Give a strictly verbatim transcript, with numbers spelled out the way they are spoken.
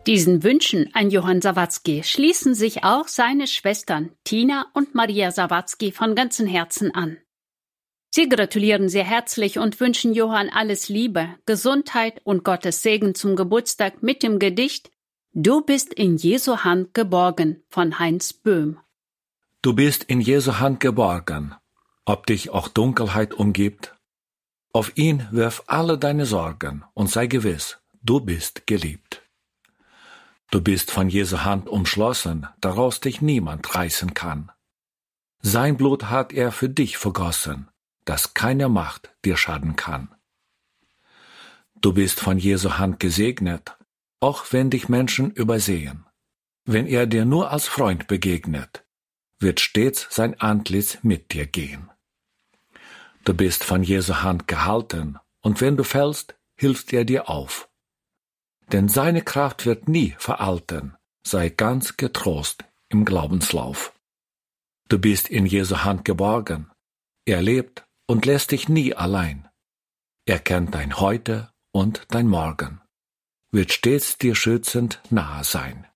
Diesen Wünschen an Johann Sawatzki schließen sich auch seine Schwestern Tina und Maria Sawatzki von ganzem Herzen an. Sie gratulieren sehr herzlich und wünschen Johann alles Liebe, Gesundheit und Gottes Segen zum Geburtstag mit dem Gedicht »Du bist in Jesu Hand geborgen« von Heinz Böhm. Du bist in Jesu Hand geborgen, ob dich auch Dunkelheit umgibt. Auf ihn wirf alle deine Sorgen und sei gewiss, du bist geliebt. Du bist von Jesu Hand umschlossen, daraus dich niemand reißen kann. Sein Blut hat er für dich vergossen, dass keine Macht dir schaden kann. Du bist von Jesu Hand gesegnet, auch wenn dich Menschen übersehen. Wenn er dir nur als Freund begegnet, wird stets sein Antlitz mit dir gehen. Du bist von Jesu Hand gehalten, und wenn du fällst, hilft er dir auf. Denn seine Kraft wird nie veralten, sei ganz getrost im Glaubenslauf. Du bist in Jesu Hand geborgen, er lebt und lässt dich nie allein. Er kennt dein Heute und dein Morgen, wird stets dir schützend nahe sein.